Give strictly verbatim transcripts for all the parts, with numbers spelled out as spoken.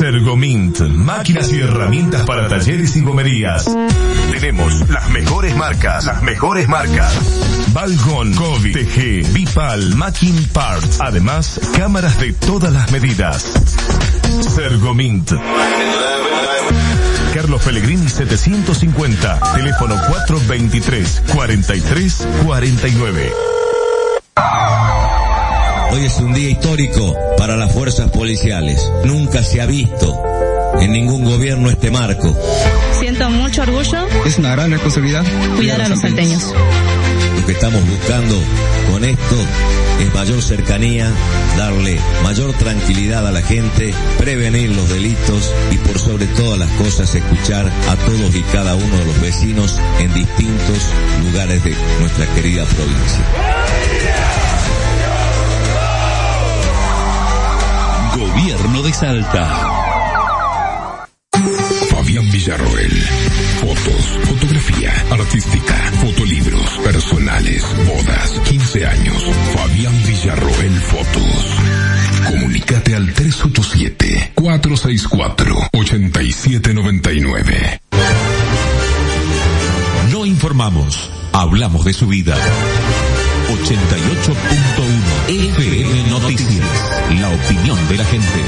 Sergomint, máquinas y herramientas para talleres y gomerías. Tenemos las mejores marcas, las mejores marcas. Balgon, Covid, T G, Bipal, Macking Parts. Además, cámaras de todas las medidas. Sergomint. Carlos Pellegrini setecientos cincuenta, teléfono cuatro veintitrés, cuarenta y tres, cuarenta y nueve. Hoy es un día histórico para las fuerzas policiales. Nunca se ha visto en ningún gobierno este marco. Siento mucho orgullo. Es una gran responsabilidad cuidar a los salteños. Lo que estamos buscando con esto es mayor cercanía, darle mayor tranquilidad a la gente, prevenir los delitos y por sobre todas las cosas escuchar a todos y cada uno de los vecinos en distintos lugares de nuestra querida provincia. Gobierno de Salta. Fabián Villarroel. Fotos, fotografía artística, fotolibros, personales, bodas, quince años. Fabián Villarroel Fotos. Comunícate al tres ocho siete, cuatro seis cuatro, ocho siete nueve nueve. No informamos, hablamos de su vida. ochenta y ocho punto uno F M Noticias, la opinión de la gente.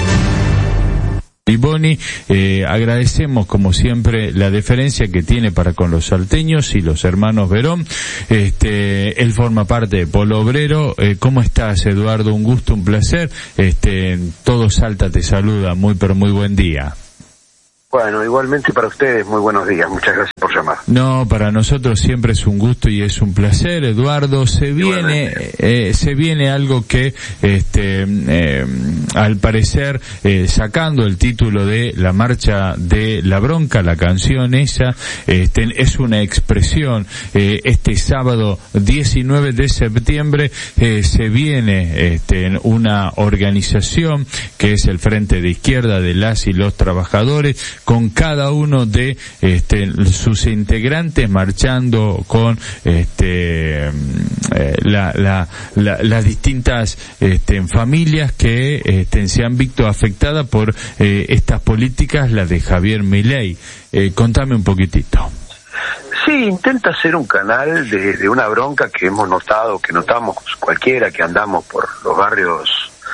Y Boni, eh, agradecemos como siempre la deferencia que tiene para con los salteños y los hermanos Verón. Este, él forma parte de Polo Obrero. Eh, ¿Cómo estás, Eduardo? Un gusto, un placer. Este, todo Salta te saluda. Muy pero muy buen día. Bueno, igualmente para ustedes, muy buenos días. Muchas gracias por llamar. No, para nosotros siempre es un gusto y es un placer, Eduardo. Se viene, eh, se viene algo que, este, eh, al parecer, eh, sacando el título de la marcha de la bronca, la canción esa, este, es una expresión. Eh, este sábado diecinueve de septiembre eh, se viene, este, una organización que es el Frente de Izquierda de las y los Trabajadores, con cada uno de este, sus integrantes marchando con este, eh, la, la, la, las distintas este, familias que este, se han visto afectadas por eh, estas políticas, las de Javier Milei. Eh, contame un poquitito. Sí, intenta ser un canal de, de una bronca que hemos notado, que notamos cualquiera que andamos por los barrios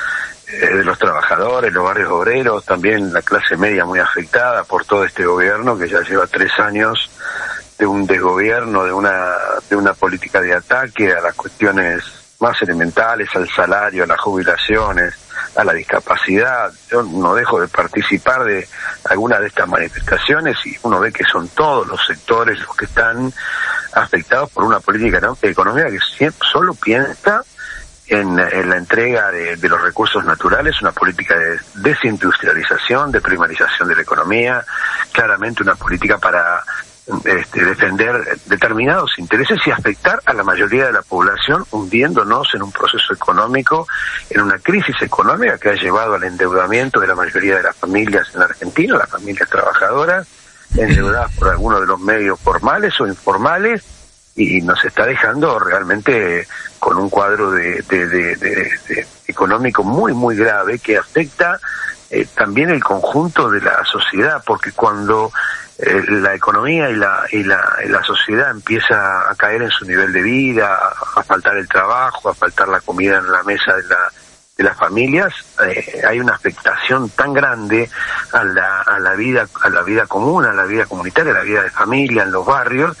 de los trabajadores, los barrios obreros, también la clase media muy afectada por todo este gobierno que ya lleva tres años de un desgobierno, de una de una política de ataque a las cuestiones más elementales, al salario, a las jubilaciones, a la discapacidad. Yo no dejo de participar de algunas de estas manifestaciones y uno ve que son todos los sectores los que están afectados por una política económica que siempre solo piensa En, en la entrega de, de los recursos naturales, una política de desindustrialización, de primarización de la economía, claramente una política para este, defender determinados intereses y afectar a la mayoría de la población, hundiéndonos en un proceso económico, en una crisis económica que ha llevado al endeudamiento de la mayoría de las familias en la Argentina, las familias trabajadoras, endeudadas por algunos de los medios formales o informales, y nos está dejando realmente con un cuadro de, de, de, de, de económico muy muy grave que afecta eh, también el conjunto de la sociedad, porque cuando eh, la economía y la, y la y la sociedad empieza a caer en su nivel de vida, a, a faltar el trabajo, a faltar la comida en la mesa de la de las familias, eh, hay una afectación tan grande a la a la vida a la vida común, a la vida comunitaria, a la vida de familia en los barrios,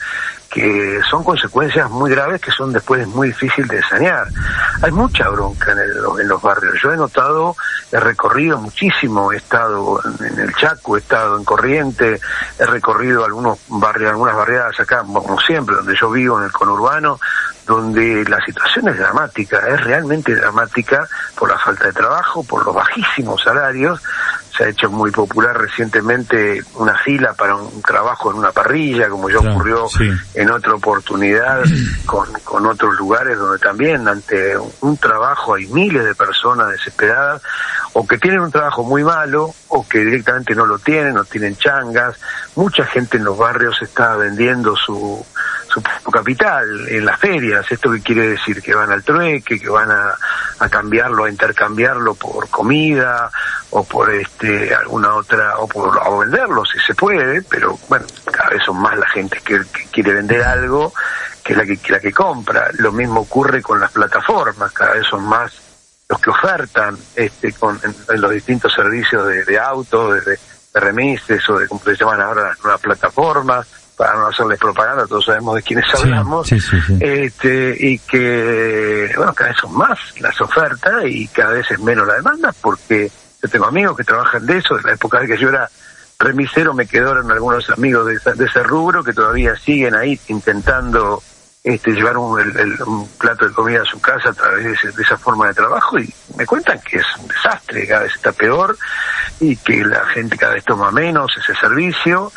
que son consecuencias muy graves que son después muy difíciles de sanear. Hay mucha bronca en, el, en los barrios. Yo he notado, he recorrido muchísimo, he estado en el Chaco, he estado en Corrientes, he recorrido algunos barrios, algunas barriadas acá, como siempre, donde yo vivo, en el conurbano, donde la situación es dramática, es realmente dramática por la falta de trabajo, por los bajísimos salarios. Se ha hecho muy popular recientemente una fila para un trabajo en una parrilla, como ya ocurrió sí. en otra oportunidad con, con otros lugares donde también ante un trabajo hay miles de personas desesperadas, o que tienen un trabajo muy malo, o que directamente no lo tienen, no tienen changas. Mucha gente en los barrios está vendiendo su su capital en las ferias. ¿Esto qué quiere decir? Que van al trueque, que van a, a cambiarlo, a intercambiarlo por comida o por este alguna otra, o por o venderlo si se puede, pero bueno, cada vez son más la gente que, que quiere vender algo que la que, que la que compra. Lo mismo ocurre con las plataformas, cada vez son más los que ofertan este con en, en los distintos servicios de, de auto, de, de remises o de como se llaman ahora las nuevas plataformas, para no hacerles propaganda, todos sabemos de quiénes hablamos, sí, sí, sí. este y que bueno, cada vez son más las ofertas y cada vez es menos la demanda, porque yo tengo amigos que trabajan de eso. En la época de que yo era remisero me quedaron algunos amigos de, esa, de ese rubro que todavía siguen ahí intentando este llevar un, el, el, un plato de comida a su casa a través de, ese, de esa forma de trabajo, y me cuentan que es un desastre, cada vez está peor y que la gente cada vez toma menos ese servicio.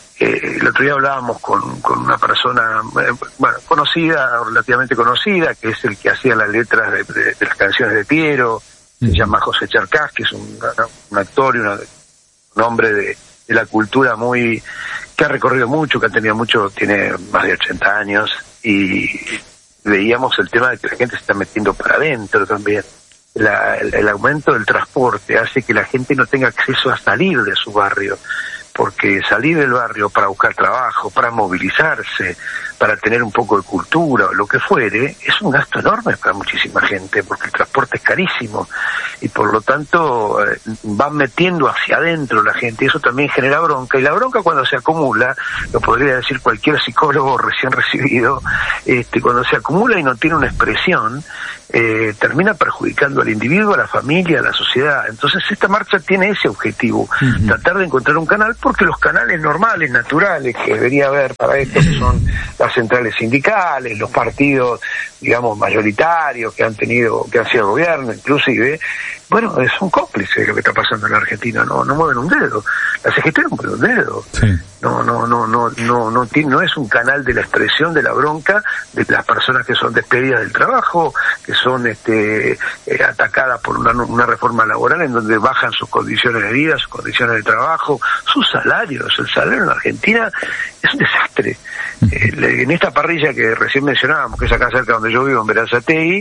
Eh, el otro día hablábamos con, con una persona, eh, bueno, conocida, relativamente conocida, que es el que hacía las letras de, de, de las canciones de Piero, se llama José Charcás, que es un, un actor y una, un hombre de, de la cultura muy, que ha recorrido mucho, que ha tenido mucho, tiene más de ochenta años, y veíamos el tema de que la gente se está metiendo para adentro también. La, el, el aumento del transporte hace que la gente no tenga acceso a salir de su barrio, porque salir del barrio para buscar trabajo, para movilizarse, para tener un poco de cultura o lo que fuere, es un gasto enorme para muchísima gente, porque el transporte es carísimo y por lo tanto eh, van metiendo hacia adentro la gente, y eso también genera bronca, y la bronca cuando se acumula, lo podría decir cualquier psicólogo recién recibido, este, cuando se acumula y no tiene una expresión, eh, termina perjudicando al individuo, a la familia, a la sociedad. Entonces esta marcha tiene ese objetivo, uh-huh. tratar de encontrar un canal, porque los canales normales, naturales, que debería haber para esto, que son las centrales sindicales, los partidos, digamos, mayoritarios que han tenido, que han sido gobierno, inclusive, bueno, es un cómplice de lo que está pasando en la Argentina, no, no mueven un dedo, la C G T no mueve un dedo, sí. no, no, no, no, no, no, tiene, no es un canal de la expresión de la bronca de las personas que son despedidas del trabajo, que son este eh, atacadas por una, una reforma laboral en donde bajan sus condiciones de vida, sus condiciones de trabajo, sus salarios. El salario en la Argentina es un desastre. Eh, en esta parrilla que recién mencionábamos, que es acá cerca donde yo vivo, en Berazategui,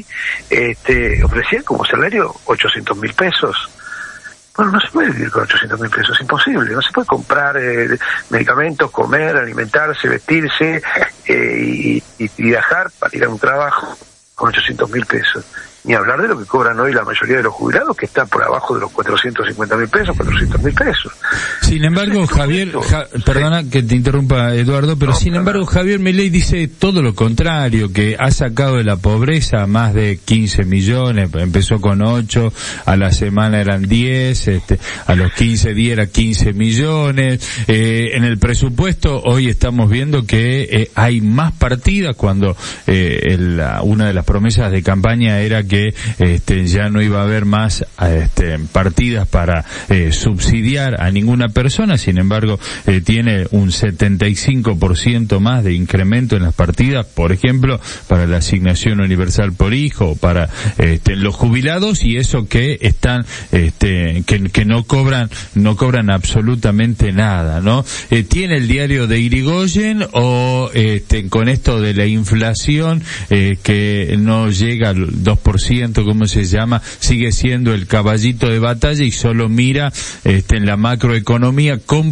este, ofrecían como salario ochocientos mil pesos. Bueno, no se puede vivir con ochocientos mil pesos, es imposible. No se puede comprar eh, medicamentos, comer, alimentarse, vestirse eh, y, y viajar para ir a un trabajo con ochocientos mil pesos. Ni hablar de lo que cobran hoy la mayoría de los jubilados, que está por abajo de los cuatrocientos cincuenta mil pesos, cuatrocientos mil pesos. Sin embargo, Entonces, Javier, ja, perdona sí. que te interrumpa, Eduardo, pero no, sin embargo, no. Javier Milei dice todo lo contrario, que ha sacado de la pobreza a más de quince millones, empezó con ocho, a la semana eran diez, este, a los quince días era quince millones, eh, en el presupuesto hoy estamos viendo que eh, hay más partidas, cuando eh, el, una de las promesas de campaña era que que este, ya no iba a haber más este, partidas para eh, subsidiar a ninguna persona. Sin embargo, eh, tiene un setenta y cinco por ciento más de incremento en las partidas, por ejemplo, para la asignación universal por hijo, para este, los jubilados, y eso que están este, que, que no cobran no cobran absolutamente nada, ¿no? Eh, ¿Tiene el diario de Irigoyen o este, con esto de la inflación eh, que no llega al dos por ciento, ¿cómo se llama? Sigue siendo el caballito de batalla y solo mira este, en la macroeconomía con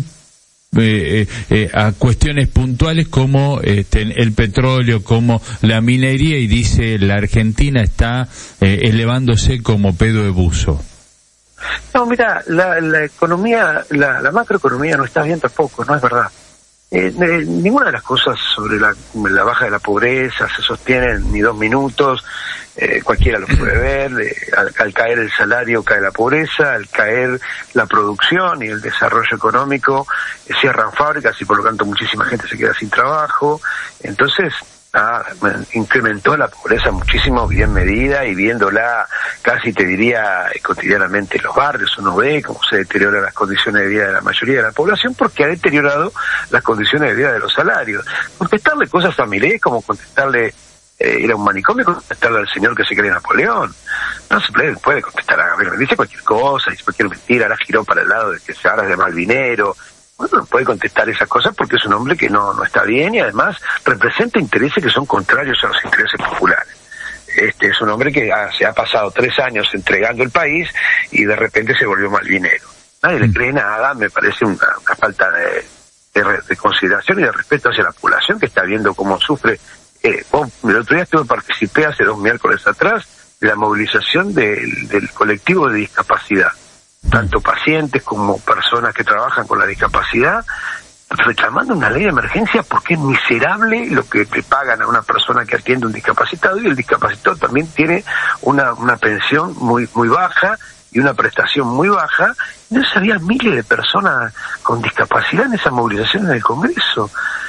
eh, eh, a cuestiones puntuales como este, el petróleo, como la minería, y dice la Argentina está eh, elevándose como pedo de buzo? No, mira, la, la economía, la, la macroeconomía no está bien tampoco, no es verdad. Eh, eh, ninguna de las cosas sobre la, la baja de la pobreza se sostienen ni dos minutos, eh, cualquiera lo puede ver, eh, al, al caer el salario cae la pobreza, al caer la producción y el desarrollo económico eh, cierran fábricas y por lo tanto muchísima gente se queda sin trabajo. Entonces ah, incrementó la pobreza muchísimo, bien medida, y viéndola casi te diría cotidianamente en los barrios uno ve cómo se deterioran las condiciones de vida de la mayoría de la población, porque ha deteriorado las condiciones de vida de los salarios. Contestarle cosas a Milei es como contestarle eh, ir a un manicomio, contestarle al señor que se cree Napoleón. No se puede, puede contestar a Gabriel, dice cualquier cosa, dice cualquier mentira, ahora giró para el lado de que se habla de Malvinero, Bueno, no puede contestar esas cosas porque es un hombre que no, no está bien y además representa intereses que son contrarios a los intereses populares. Este es un hombre que ha, se ha pasado tres años entregando el país y de repente se volvió malvinero. Nadie le cree nada, me parece una, una falta de, de, de consideración y de respeto hacia la población que está viendo cómo sufre. Eh, oh, el otro día estuve, participé hace dos miércoles atrás de la movilización del, del colectivo de discapacidad, tanto pacientes como personas que trabajan con la discapacidad, reclamando una ley de emergencia porque es miserable lo que le pagan a una persona que atiende a un discapacitado, y el discapacitado también tiene una, una pensión muy, muy baja y una prestación muy baja. Entonces había miles de personas con discapacidad en esa movilización en el Congreso.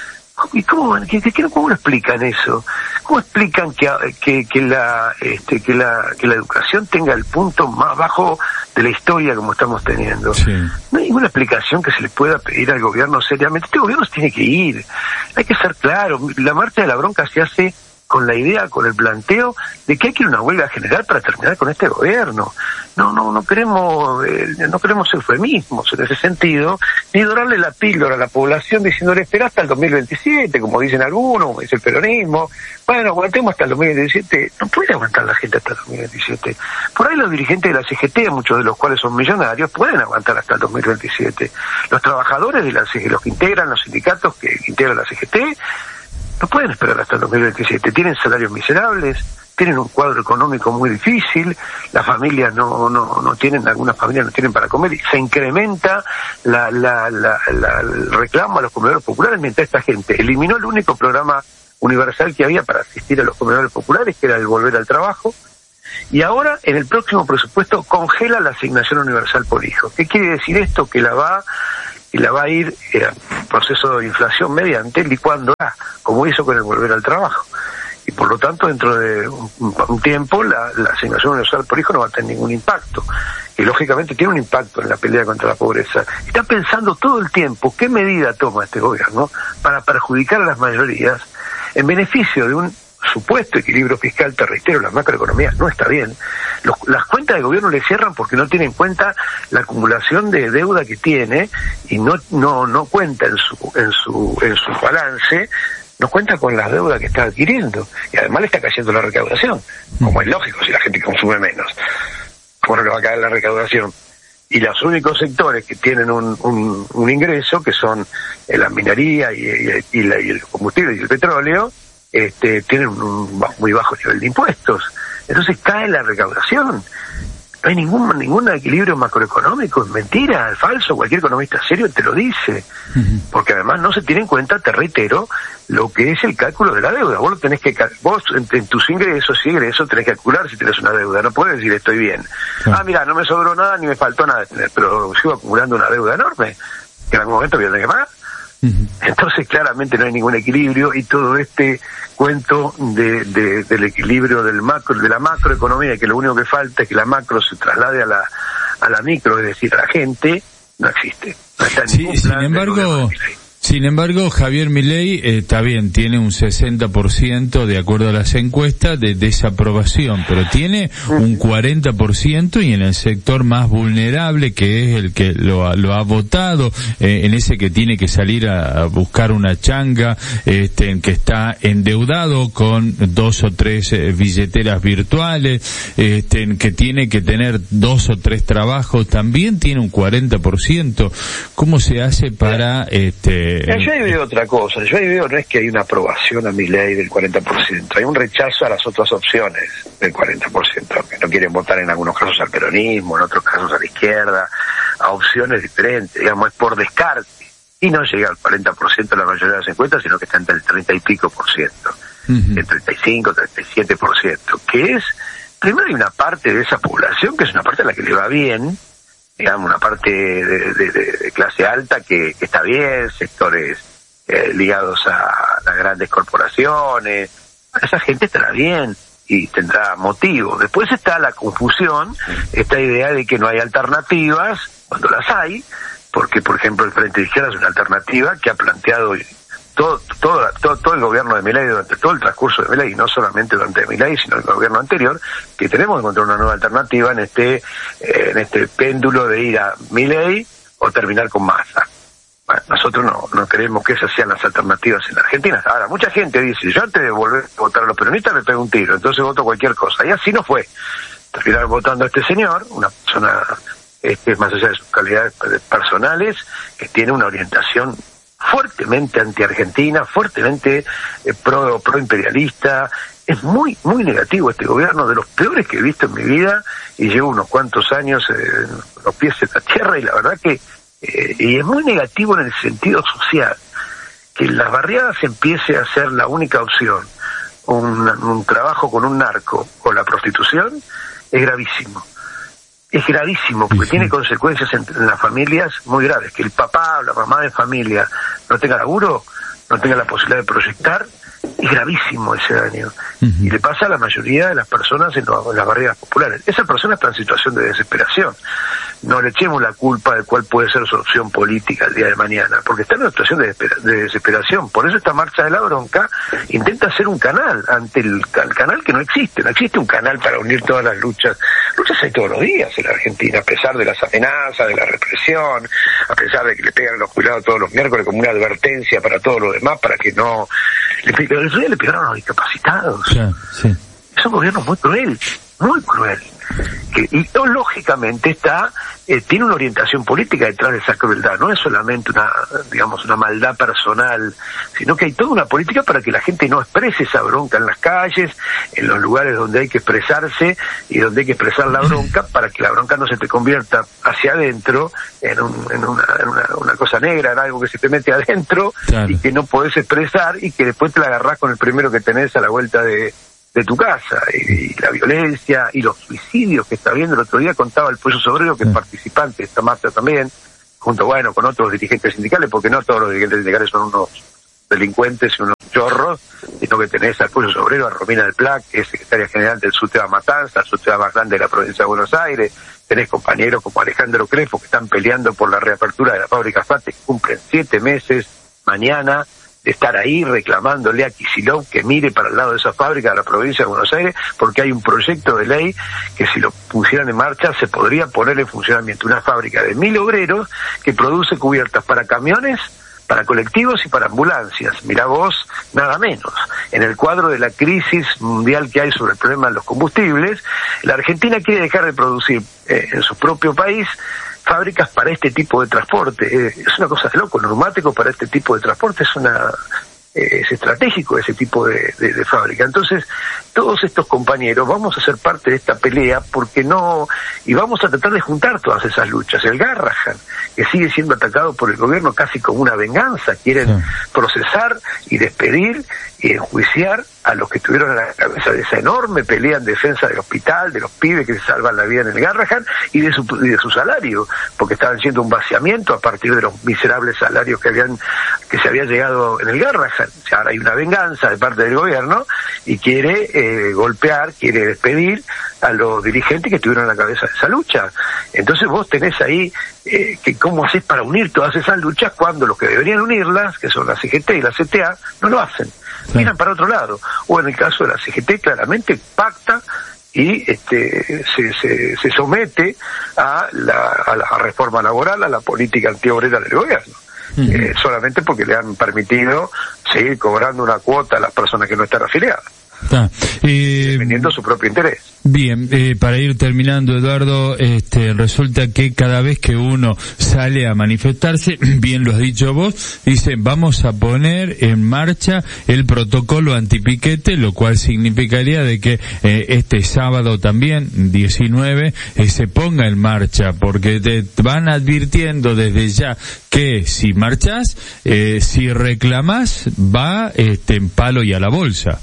¿Y cómo, qué, qué, cómo lo explican eso? ¿Cómo explican que, que, que, la, este, que, la, que la educación tenga el punto más bajo de la historia como estamos teniendo? Sí. No hay ninguna explicación que se le pueda pedir al gobierno seriamente. Este gobierno se tiene que ir. Hay que ser claro. La marcha de la bronca se hace con la idea, con el planteo de que hay que ir a una huelga general para terminar con este gobierno. No, no, no queremos, eh, no queremos eufemismos en ese sentido, ni dorarle la píldora a la población diciéndole espera hasta el dos mil veintisiete, como dicen algunos, como dice el peronismo. Bueno, aguantemos hasta el dos mil veintisiete. No puede aguantar la gente hasta el dos mil veintisiete. Por ahí los dirigentes de la C G T, muchos de los cuales son millonarios, pueden aguantar hasta el dos mil veintisiete. Los trabajadores de la C G T, los que integran los sindicatos que integran la C G T, no pueden esperar hasta el dos mil veintisiete. Tienen salarios miserables, tienen un cuadro económico muy difícil, las familias no no no tienen, algunas familias no tienen para comer, y se incrementa la, la, la, la, el reclamo a los comedores populares mientras esta gente eliminó el único programa universal que había para asistir a los comedores populares, que era el volver al trabajo, y ahora en el próximo presupuesto congela la asignación universal por hijo. ¿Qué quiere decir esto? Que la va y la va a ir eh, proceso de inflación mediante licuándola, como hizo con el volver al trabajo. Y por lo tanto, dentro de un, un tiempo, la, la asignación universal por hijo no va a tener ningún impacto. Y lógicamente tiene un impacto en la pelea contra la pobreza. Está pensando todo el tiempo qué medida toma este gobierno para perjudicar a las mayorías en beneficio de un supuesto equilibrio fiscal. Te reitero, la macroeconomía no está bien. Los, las cuentas del gobierno le cierran porque no tiene en cuenta la acumulación de deuda que tiene y no no no cuenta en su en su en su balance, no cuenta con las deudas que está adquiriendo, y además le está cayendo la recaudación, como es lógico si la gente consume menos. ¿Cómo no le va a caer la recaudación? Y los únicos sectores que tienen un, un, un ingreso, que son la minería y, y, y, la, y el combustible y el petróleo, este, tienen un muy bajo nivel de impuestos. Entonces cae la recaudación. No hay ningún ningún equilibrio macroeconómico, es mentira, es falso, cualquier economista serio te lo dice. Uh-huh. Porque además no se tiene en cuenta, te reitero, lo que es el cálculo de la deuda. Vos lo tenés que, vos en, en tus ingresos y egresos tenés que calcular si tenés una deuda, no podés decir estoy bien. Uh-huh. Ah, mira, no me sobró nada ni me faltó nada de tener, pero sigo acumulando una deuda enorme, que en algún momento voy a tener que pagar. Uh-huh. Entonces claramente no hay ningún equilibrio, y todo este cuento de, de, del equilibrio del macro, de la macroeconomía, que lo único que falta es que la macro se traslade a la a la micro, es decir, a la gente, no existe. No está en sí, ningún sin plan embargo, sin embargo, Javier Milei eh, está bien, tiene un sesenta por ciento de acuerdo a las encuestas de desaprobación, pero tiene un cuarenta por ciento y en el sector más vulnerable, que es el que lo ha, lo ha votado, eh, en ese que tiene que salir a, a buscar una changa, este, en que está endeudado con dos o tres eh, billeteras virtuales, este, en que tiene que tener dos o tres trabajos, también tiene un cuarenta por ciento. ¿Cómo se hace para este Yo ahí veo otra cosa, yo ahí veo no es que hay una aprobación a mi ley del cuarenta por ciento, hay un rechazo a las otras opciones del cuarenta por ciento, que no quieren votar en algunos casos al peronismo, en otros casos a la izquierda, a opciones diferentes, digamos, es por descarte, y no llega al cuarenta por ciento la mayoría de las encuestas, sino que está entre el treinta y pico por ciento, uh-huh. el treinta y cinco, treinta y siete por ciento, que es, primero hay una parte de esa población que es una parte a la que le va bien, digamos, una parte de, de, de clase alta que, que está bien, sectores eh, ligados a las grandes corporaciones, esa gente estará bien y tendrá motivo. Después está la confusión, esta idea de que no hay alternativas, cuando las hay, porque por ejemplo el Frente de Izquierda es una alternativa que ha planteado todo todo todo, todo el gobierno de Milei durante todo el transcurso de Milei, y no solamente durante Milei, sino el gobierno anterior, que tenemos que encontrar una nueva alternativa en este eh, en este péndulo de ir a Milei o terminar con Massa. Bueno, nosotros no, no creemos que esas sean las alternativas en la Argentina. Ahora, mucha gente dice, yo antes de volver a votar a los peronistas me pego un tiro, entonces voto cualquier cosa. Y así no fue. Terminaron votando a este señor, una persona, este, más allá de sus calidades personales, que tiene una orientación fuertemente anti-argentina, fuertemente eh, pro, pro imperialista. Es muy, muy negativo este gobierno, de los peores que he visto en mi vida, y llevo unos cuantos años eh, los pies en la tierra, y la verdad que eh, y es muy negativo en el sentido social. Que las barriadas empiece a ser la única opción, un, un trabajo con un narco, con la prostitución, es gravísimo. Es gravísimo, porque sí, tiene consecuencias en, en las familias muy graves. Que el papá o la mamá de familia no tenga laburo, no tenga la posibilidad de proyectar, es gravísimo ese daño. Uh-huh. Y le pasa a la mayoría de las personas en, lo, en las barriadas populares. Esa persona está en situación de desesperación. No le echemos la culpa de cuál puede ser su opción política el día de mañana, porque está en una situación de, de desesperación. Por eso esta marcha de la bronca intenta ser un canal ante el, el canal que no existe. No existe un canal para unir todas las luchas. Luchas hay todos los días en la Argentina, a pesar de las amenazas, de la represión, a pesar de que le pegan a los jubilados todos los miércoles como una advertencia para todos los demás, para que no... Le, el día le pegaron a los discapacitados. Sí, sí. Es un gobierno muy cruel, muy cruel. Que, y no, lógicamente está, eh, tiene una orientación política detrás de esa crueldad. No es solamente una, digamos, una maldad personal, sino que hay toda una política para que la gente no exprese esa bronca en las calles, en los lugares donde hay que expresarse y donde hay que expresar la bronca, para que la bronca no se te convierta hacia adentro en, un, en, una, en una, una cosa negra, en algo que se te mete adentro, claro, y que no podés expresar, y que después te la agarrás con el primero que tenés a la vuelta de de tu casa, y, y la violencia y los suicidios que está viendo. El otro día contaba el Pollo Sobrero, que es participante de esta marcha también, junto, bueno, con otros dirigentes sindicales, porque no todos los dirigentes sindicales son unos delincuentes y unos chorros, sino que tenés al Pollo Sobrero, a Romina del Pla, que es secretaria general del SUTEBA Matanza, el SUTEBA más grande de la provincia de Buenos Aires. Tenés compañeros como Alejandro Crefo, que están peleando por la reapertura de la fábrica FATE, que cumplen siete meses mañana de estar ahí reclamándole a Kicillof que mire para el lado de esa fábrica de la provincia de Buenos Aires, porque hay un proyecto de ley que, si lo pusieran en marcha, se podría poner en funcionamiento una fábrica de mil obreros que produce cubiertas para camiones, para colectivos y para ambulancias. Mirá vos, nada menos. En el cuadro de la crisis mundial que hay sobre el problema de los combustibles, la Argentina quiere dejar de producir eh, en su propio país fábricas para este tipo de transporte. Eh, es una cosa de loco. Neumáticos para este tipo de transporte es una eh, es estratégico ese tipo de, de, de fábrica. Entonces, todos estos compañeros vamos a ser parte de esta pelea, porque no, y vamos a tratar de juntar todas esas luchas. El Garrahan, que sigue siendo atacado por el gobierno casi como una venganza, quieren sí. procesar y despedir y enjuiciar a los que estuvieron a la cabeza de esa enorme pelea en defensa del hospital, de los pibes que se salvan la vida en el Garrahan, y de su, y de su salario, porque estaban haciendo un vaciamiento a partir de los miserables salarios que habían, que se había llegado en el Garrahan. O sea, ahora hay una venganza de parte del gobierno y quiere eh, golpear, quiere despedir a los dirigentes que estuvieron a la cabeza de esa lucha. Entonces vos tenés ahí eh, que cómo haces para unir todas esas luchas, cuando los que deberían unirlas, que son la C G T y la C T A, no lo hacen. Miran para otro lado. O en el caso de la C G T, claramente pacta y este se, se, se somete a la, a la reforma laboral, a la política antiobrera del gobierno. Uh-huh. eh, solamente porque le han permitido seguir cobrando una cuota a las personas que no están afiliadas. Ah, eh, defendiendo su propio interés. Bien, eh, para ir terminando, Eduardo, este, resulta que cada vez que uno sale a manifestarse, bien lo has dicho vos, dice, vamos a poner en marcha el protocolo antipiquete, lo cual significaría de que eh, este sábado también, diecinueve, eh, se ponga en marcha, porque te van advirtiendo desde ya que si marchás, eh, si reclamás, va este, en palo y a la bolsa.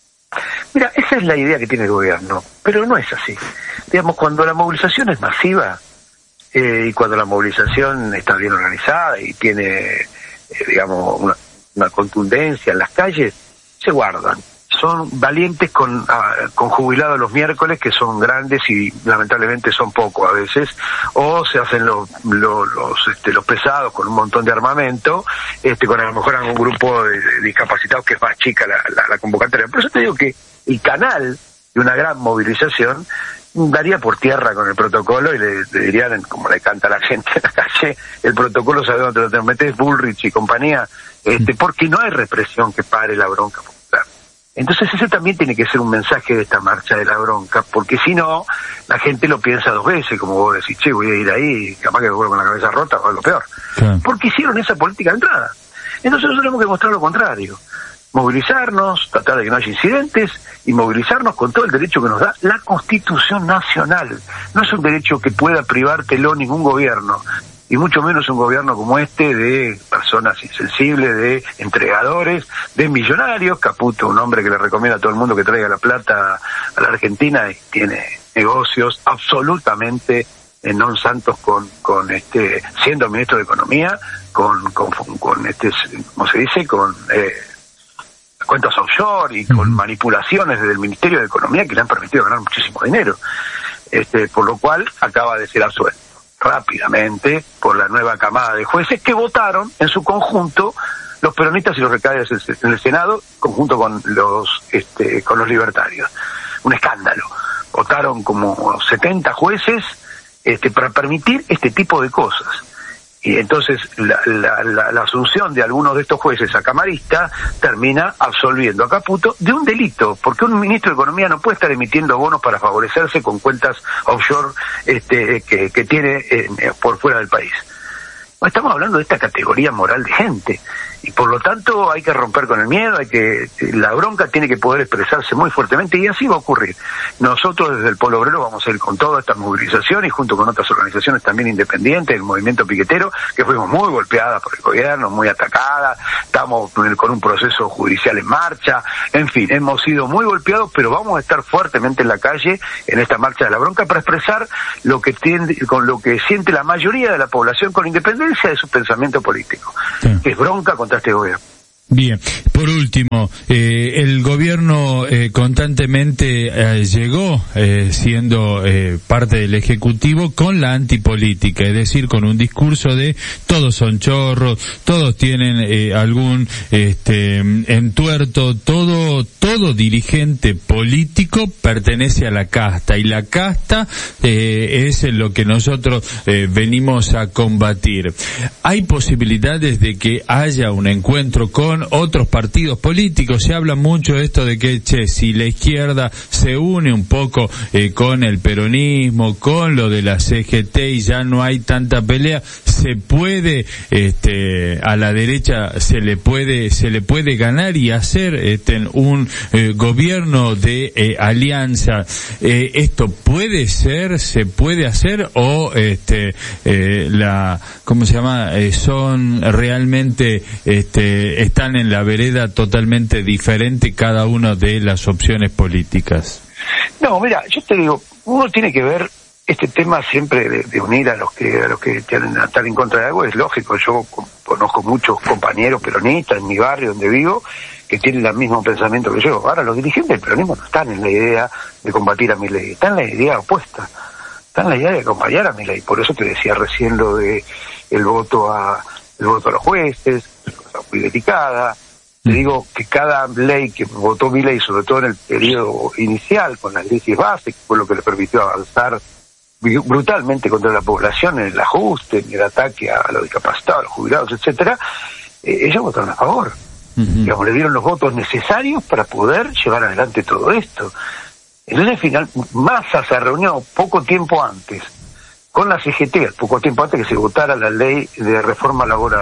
Mira, esa es la idea que tiene el gobierno, pero no es así. Digamos, cuando la movilización es masiva eh, y cuando la movilización está bien organizada y tiene, eh, digamos, una, una contundencia en las calles, se guardan. Son valientes con, ah, con jubilados los miércoles, que son grandes y lamentablemente son pocos a veces, o se hacen los, los, los, este, los pesados con un montón de armamento, este, con a lo mejor algún grupo de, de discapacitados que es más chica la, la, la convocatoria. Por eso te digo que el canal de una gran movilización daría por tierra con el protocolo y le, le dirían, como le canta a la gente en la calle, el protocolo sabe dónde lo te metes, Bullrich y compañía, este, porque no hay represión que pare la bronca popular. Entonces ese también tiene que ser un mensaje de esta marcha de la bronca, porque si no, la gente lo piensa dos veces, como vos decís, che, voy a ir ahí, capaz que me vuelvo con la cabeza rota o algo peor. Sí. Porque hicieron esa política de entrada. Entonces nosotros tenemos que mostrar lo contrario. Movilizarnos, tratar de que no haya incidentes y movilizarnos con todo el derecho que nos da la Constitución Nacional. No es un derecho que pueda privártelo ningún gobierno, y mucho menos un gobierno como este de personas insensibles, de entregadores, de millonarios. Caputo, un hombre que le recomienda a todo el mundo que traiga la plata a la Argentina y tiene negocios absolutamente eh, non santos con, con este, siendo ministro de Economía, con, con, con este, ¿cómo se dice? Con, eh, cuentas offshore y con manipulaciones desde el Ministerio de Economía que le han permitido ganar muchísimo dinero, este, por lo cual acaba de ser absuelto rápidamente por la nueva camada de jueces que votaron en su conjunto, los peronistas y los recadios en el Senado, conjunto con los este, con los libertarios. Un escándalo. Votaron como setenta jueces este, para permitir este tipo de cosas. Y entonces la, la, la, la asunción de algunos de estos jueces a camarista termina absolviendo a Caputo de un delito, porque un ministro de Economía no puede estar emitiendo bonos para favorecerse con cuentas offshore este, que, que tiene eh, por fuera del país. Estamos hablando de esta categoría moral de gente, y por lo tanto hay que romper con el miedo, hay que la bronca tiene que poder expresarse muy fuertemente, y así va a ocurrir. Nosotros desde el Polo Obrero vamos a ir con toda esta movilización y junto con otras organizaciones también independientes, el movimiento piquetero, que fuimos muy golpeadas por el gobierno, muy atacadas, estamos con un proceso judicial en marcha, en fin, hemos sido muy golpeados, pero vamos a estar fuertemente en la calle en esta marcha de la bronca para expresar lo que tiende, con lo que siente la mayoría de la población con independencia de su pensamiento político, sí. Que es bronca contra este gobierno. Bien, por último, eh, el gobierno eh, constantemente eh, llegó eh, siendo eh, parte del Ejecutivo con la antipolítica, es decir, con un discurso de todos son chorros, todos tienen eh, algún este entuerto, todo todo dirigente político pertenece a la casta, y la casta eh, es lo que nosotros eh, venimos a combatir. ¿Hay posibilidades de que haya un encuentro con otros partidos políticos? Se habla mucho de esto de que, che, si la izquierda se une un poco eh, con el peronismo, con lo de la C G T y ya no hay tanta pelea, se puede, este, a la derecha se le puede, se le puede ganar y hacer este, un eh, gobierno de eh, alianza. Eh, ¿Esto puede ser, se puede hacer o este, eh, la, ¿cómo se llama? Eh, son realmente, este, están en la vereda totalmente diferente cada una de las opciones políticas? No, mira, yo te digo, uno tiene que ver este tema siempre de, de unir a los que a los que tienen a estar en contra de algo. Es lógico, yo conozco muchos compañeros peronistas en mi barrio donde vivo que tienen el mismo pensamiento que yo. Ahora, los dirigentes del peronismo no están en la idea de combatir a Milei, están en la idea opuesta, están en la idea de acompañar a Milei. Por eso te decía recién lo de el voto a el voto a los jueces, cosa muy delicada. Te digo que cada ley que votó Milei, sobre todo en el periodo inicial, con las leyes básicas, fue lo que le permitió avanzar brutalmente contra la población en el ajuste, en el ataque a los discapacitados, a los jubilados, etcétera, eh, ellos votaron a favor. Uh-huh. Digamos, le dieron los votos necesarios para poder llevar adelante todo esto. Entonces, al final, Massa se reunió poco tiempo antes con la C G T, poco tiempo antes que se votara la ley de reforma laboral,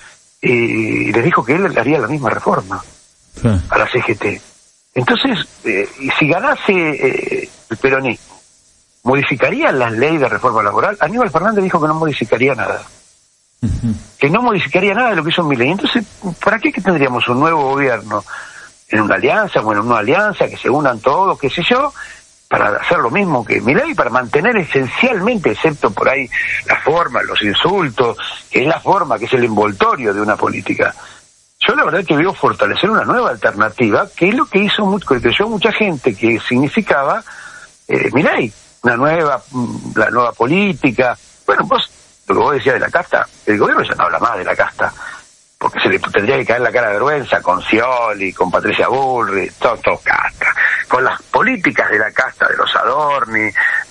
y les dijo que él haría la misma reforma sí. a la C G T. Entonces, eh, y si ganase eh, el peronismo, ¿modificaría las leyes de reforma laboral? Aníbal Fernández dijo que no modificaría nada. Uh-huh. Que no modificaría nada de lo que hizo Milei. Entonces, ¿para qué que tendríamos un nuevo gobierno en una alianza, bueno, en una alianza, que se unan todos, qué sé yo, para hacer lo mismo que Milei, para mantener esencialmente, excepto por ahí la forma, los insultos, que es la forma, que es el envoltorio de una política? Yo la verdad que veo fortalecer una nueva alternativa, que es lo que hizo mucho, que creyó mucha gente, que significaba eh, Milei, una nueva, la nueva política. Bueno, vos, lo que vos decías de la casta, el gobierno ya no habla más de la casta, porque se le tendría que caer la cara de vergüenza con Scioli, con Patricia Bullrich, todo, todo casta. Con las políticas de la casta, de los Adorni,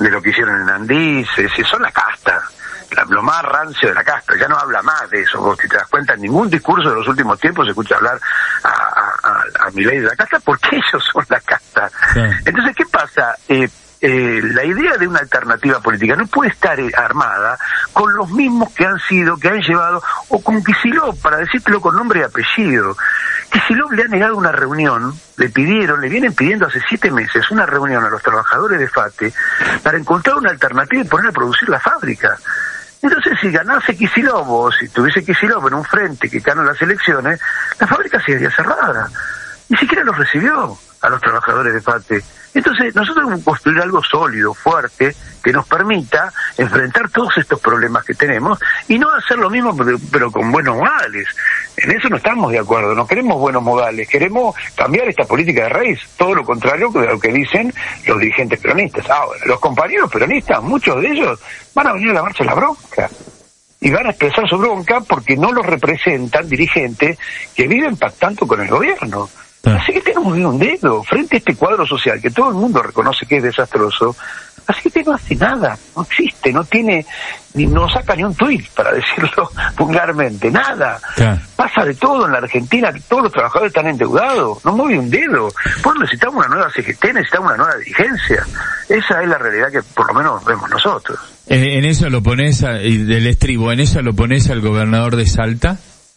de lo que hicieron en Andís, es, son la casta, la, lo más rancio de la casta, ya no habla más de eso, vos si te das cuenta, en ningún discurso de los últimos tiempos se escucha hablar a, a, a, a Milei de la casta, porque ellos son la casta. Sí. Entonces, ¿qué pasa? Eh, Eh, la idea de una alternativa política no puede estar eh, armada con los mismos que han sido, que han llevado, o con Kicillof, para decírtelo con nombre y apellido. Kicillof le ha negado una reunión, le pidieron, le vienen pidiendo hace siete meses una reunión a los trabajadores de FATE para encontrar una alternativa y poner a producir la fábrica. Entonces, si ganase Kicillof, o si tuviese Kicillof en un frente que ganó las elecciones, la fábrica seguiría cerrada. Ni siquiera los recibió a los trabajadores de FATE. Entonces, nosotros debemos construir algo sólido, fuerte, que nos permita enfrentar todos estos problemas que tenemos y no hacer lo mismo, pero, pero con buenos modales. En eso no estamos de acuerdo, no queremos buenos modales, queremos cambiar esta política de raíz, todo lo contrario de lo que dicen los dirigentes peronistas. Ahora, los compañeros peronistas, muchos de ellos, van a venir a la marcha de la bronca. Y van a expresar su bronca porque no los representan dirigentes que viven pactando con el gobierno. Así que tenemos un dedo frente a este cuadro social que todo el mundo reconoce que es desastroso. Así que no hace nada, no existe, no tiene, ni no saca ni un tuit, para decirlo vulgarmente, nada. Claro. Pasa de todo en la Argentina, todos los trabajadores están endeudados, no mueve un dedo. Pues necesitamos una nueva C G T, necesitamos una nueva dirigencia. Esa es la realidad que por lo menos vemos nosotros. Eh, en eso lo pones, a, y del estribo, ¿en eso lo pones al gobernador de Salta?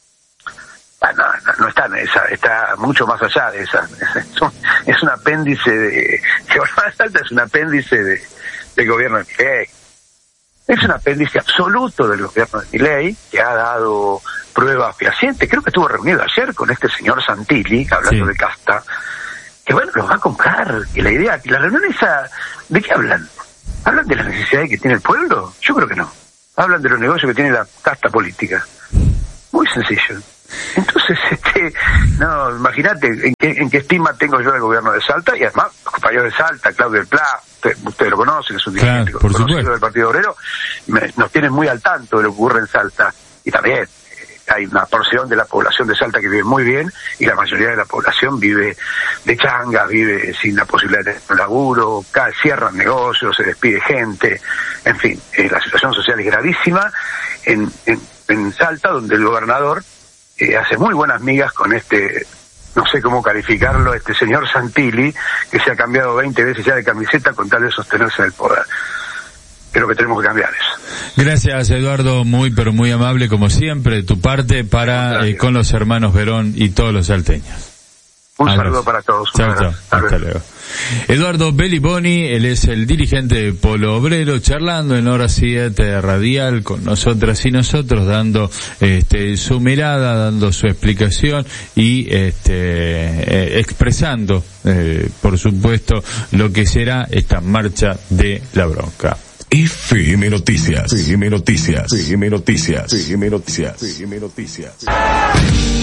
Ah, no, no, no está en esa, está mucho más allá de esa. Es un, es un apéndice de... El gobernador de Salta es un apéndice de, del gobierno de Milei. Es un apéndice absoluto del gobierno de Milei, que ha dado pruebas fehacientes. Creo que estuvo reunido ayer con este señor Santilli, hablando sí. de casta, que bueno, los va a comprar. Y la idea, la reunión esa, ¿de qué hablan? ¿Hablan de las necesidades que tiene el pueblo? Yo creo que no. Hablan de los negocios que tiene la casta política. Muy sencillo. Entonces, este, no, imagínate en qué, en qué estima tengo yo del gobierno de Salta, y además, los compañeros de Salta, Claudio del Pla, ustedes usted lo conocen, es un dirigente claro, conocido del Partido Obrero, me, nos tienen muy al tanto de lo que ocurre en Salta, y también eh, hay una porción de la población de Salta que vive muy bien, y la mayoría de la población vive de changas, vive sin la posibilidad de tener un laburo, cada, cierran negocios, se despide gente, en fin, eh, la situación social es gravísima en, en, en Salta, donde el gobernador Eh, hace muy buenas migas con este, no sé cómo calificarlo, este señor Santilli, que se ha cambiado veinte veces ya de camiseta con tal de sostenerse en el poder. Creo que tenemos que cambiar eso. Gracias, Eduardo, muy pero muy amable como siempre de tu parte para eh, con los hermanos Verón y todos los salteños. Un Abrazo. Saludo para todos. Chao, chao. Hasta luego. Eduardo Beliboni, él es el dirigente de Polo Obrero, charlando en Hora siete Radial con nosotras y nosotros, dando este su mirada, dando su explicación y este eh, expresando, eh, por supuesto, lo que será esta marcha de la bronca. F M Noticias. F M Noticias. F M Noticias. F M Noticias. F M Noticias.